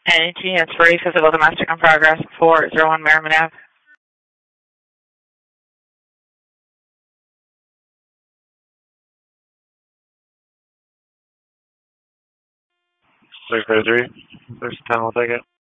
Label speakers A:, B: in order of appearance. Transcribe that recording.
A: NET is free physical domestic in progress 401 Merriman Ave.
B: 633. There's 10, we'll take it.